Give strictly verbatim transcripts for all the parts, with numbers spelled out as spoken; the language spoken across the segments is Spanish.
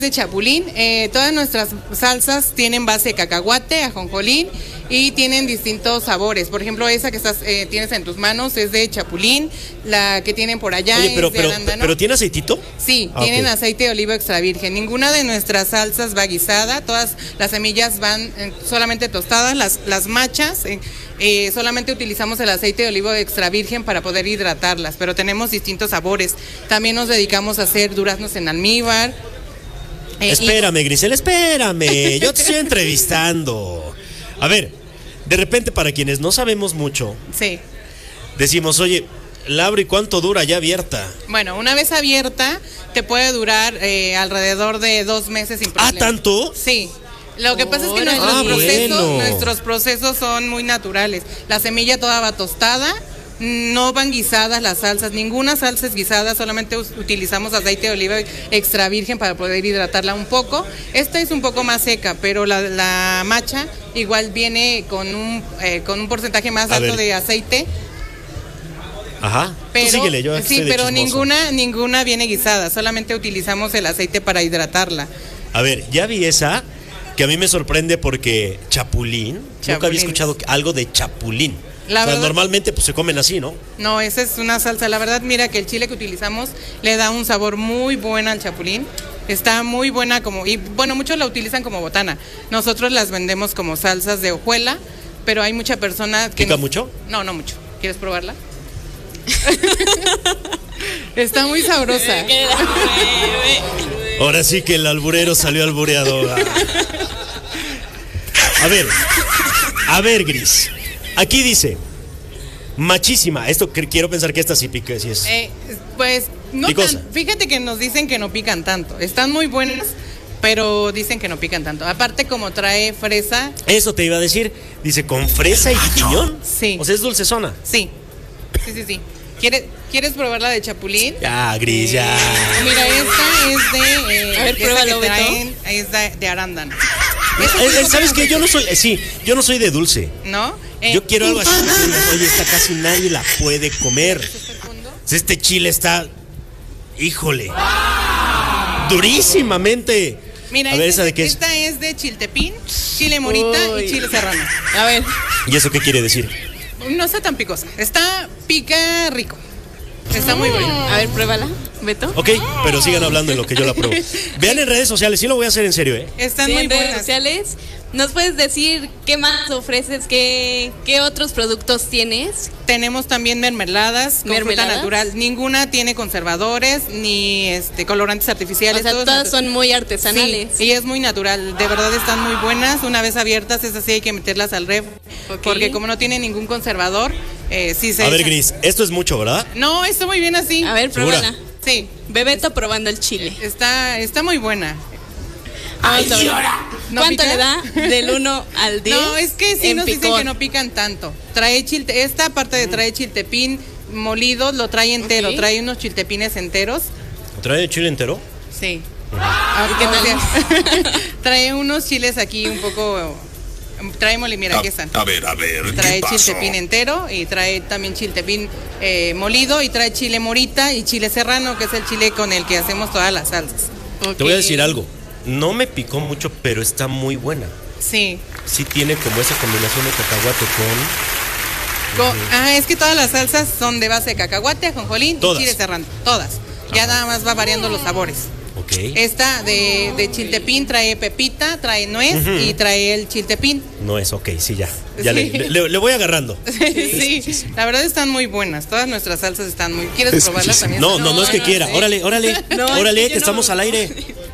de chapulín. Eh, todas nuestras salsas tienen base de cacahuate, ajonjolín y tienen distintos sabores. Por ejemplo, esa que estás eh, tienes en tus manos es de chapulín, la que tienen por allá Oye, pero, es de pero, arándano. ¿Pero tiene aceitito? Sí, Ah, tienen ok. aceite de oliva extra virgen. Ninguna de nuestras salsas va guisada, todas las semillas van eh, solamente tostadas, las, las machas. Eh, eh, solamente utilizamos el aceite de oliva extra virgen para poder hidratarlas, pero tenemos distintos sabores. También nos dedicamos a hacer duraznos en almíbar. Eh, Espérame, Grisel, espérame. Yo te estoy entrevistando. A ver, de repente, para quienes no sabemos mucho, y- sí. decimos, oye, la abro y ¿cuánto dura ya abierta? Bueno, una vez abierta, te puede durar eh, alrededor de dos meses sin ¿Ah, problema. tanto? Sí. Lo que pasa es que Órale. nuestros, Ah, procesos, bueno. nuestros procesos son muy naturales. La semilla toda va tostada, no van guisadas las salsas, ninguna salsa es guisada, solamente us- utilizamos aceite de oliva extra virgen para poder hidratarla un poco. Esta es un poco más seca, pero la, la macha igual viene con un, eh, con un porcentaje más A alto ver. de aceite. Ajá. Pero, Tú síguele, yo aquí sí, estoy de pero chismoso. ninguna, ninguna viene guisada, solamente utilizamos el aceite para hidratarla. A ver, ya vi esa, que a mí me sorprende porque chapulín, nunca había Chapulín. escuchado algo de chapulín. La o sea, verdad- normalmente pues se comen así, ¿no? No, esa es una salsa. La verdad, mira que el chile que utilizamos le da un sabor muy bueno al chapulín. Está muy buena como, y bueno, muchos la utilizan como botana. Nosotros las vendemos como salsas de hojuela, pero hay mucha persona que... ¿Pica nos- mucho? No, no mucho. ¿Quieres probarla? Está muy sabrosa. Ahora sí que el alburero salió albureador. A ver, a ver, Gris. Aquí dice, machísima. Esto que- quiero pensar que esta sí pica, sí es. Eh, pues no Picosa. tan- fíjate que nos dicen que no pican tanto. Están muy buenas, pero dicen que no pican tanto. Aparte, como trae fresa, Eso te iba a decir. Dice, con fresa y piñón. Sí. O sea, es dulcezona. sí. Sí, sí, sí. ¿Quieres, ¿Quieres probar la de chapulín? Ya, Gris, ya. Mira, esta es de. eh, A ver, esta pruébalo, que Beto. traen es de, de arándano. Eh, Esta eh, sí ¿Sabes como qué? Yo no que- soy, eh, sí, yo no soy de dulce. ¿No? Eh, Yo quiero algo así. que digas, oye, esta casi nadie la puede comer. ¿este fondo? Este chile está, híjole, durísimamente. Mira, A ver, esta, ¿esa de qué es? esta es de chiltepín, chile morita Uy. y chile serrano. A ver, ¿Y eso qué quiere decir? No está tan picosa. Está pica rico. Está muy buena. a ver, pruébala, Beto. Ok, pero sigan hablando en lo que yo la pruebo. Vean en redes sociales, sí lo voy a hacer en serio, ¿eh? Están Sí, muy en redes buenas. sociales. ¿Nos puedes decir qué más ofreces? ¿Qué, qué otros productos tienes? Tenemos también mermeladas con fruta ¿Mermeladas? natural. Ninguna tiene conservadores ni este colorantes artificiales. O sea, todos todas natu- son muy artesanales. Sí, y es muy natural. De verdad están muy buenas. Una vez abiertas, es así, hay que meterlas al ref. Ok. Porque como no tiene ningún conservador, eh, sí se. A ver, echan. Gris, esto es mucho, ¿verdad? No, está muy bien así. A ver, ¿Segura? pruébala. Sí, Bebeto probando el chile. está, está muy buena. Vamos a ver. ¿No ¿Cuánto pica? le da del uno al diez? No, es que sí en nos dicen picor? que no pican tanto. Trae chilte, esta parte de trae chiltepín molido, lo trae entero, Ok. trae unos chiltepines enteros. ¿Trae el chile entero? Sí. Ah, ¿Qué o tal? sea, trae unos chiles aquí un poco. Trae mole, mira, aquí están. A ver, a ver, Trae ¿qué pasó? chiltepín entero y trae también chiltepín eh, molido y trae chile morita y chile serrano, que es el chile con el que hacemos todas las salsas. Ok. Te voy a decir algo. No me picó mucho, pero está muy buena. Sí. Sí tiene como esa combinación de cacahuate con... Co- ah, es que todas las salsas son de base de cacahuate, ajonjolín Todas. y chile serrano. Todas. Ya nada más va variando los sabores. Ok. Esta de, de chiltepín trae pepita, trae nuez Ujú. y trae el chiltepín. No es ok, sí, ya. Ya Sí. le, le- le voy agarrando. Sí, la verdad están muy buenas. Todas nuestras salsas están muy. ¿Quieres Es probarlas muchísimo. también? No, no, no es que no quiera. sé. Órale, órale. No, es órale, que que, yo estamos no- al aire.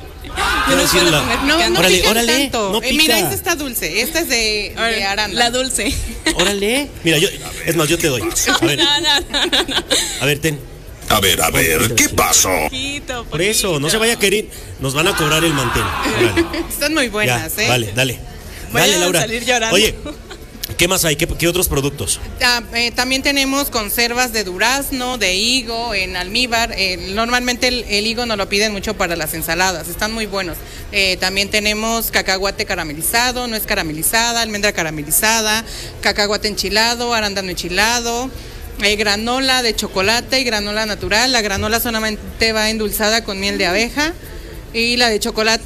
Yo no Quiero puedo decirla. comer No, no picante. Órale, pican órale, tanto. no Eh, mira, pica. esta está dulce. Esta es de, A ver, de arándano. la dulce. Órale. Mira, yo, es más, yo te doy. A ver, No, no, no, no, no. a ver, ten. A ver, a ver, ¿qué pasó? Poquito, Por eso, no poquito. se vaya a querer. Nos van a cobrar el mantel. Órale. Están muy buenas, Ya, ¿eh? Vale, dale. Voy Dale, a Laura. salir llorando. Oye, ¿qué más hay? ¿Qué, qué otros productos? Ah, eh, también tenemos conservas de durazno, de higo, en almíbar. Eh, normalmente el, el higo nos lo piden mucho para las ensaladas, están muy buenos. Eh, también tenemos cacahuate caramelizado, nuez caramelizada, almendra caramelizada, cacahuate enchilado, arándano enchilado, eh, granola de chocolate y granola natural. La granola solamente va endulzada con miel de abeja. y la de chocolate